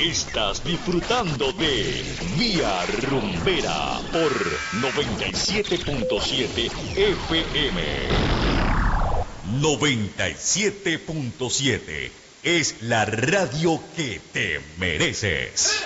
Estás disfrutando de Vía Rumbera por 97.7 FM. 97.7 es la radio que te mereces.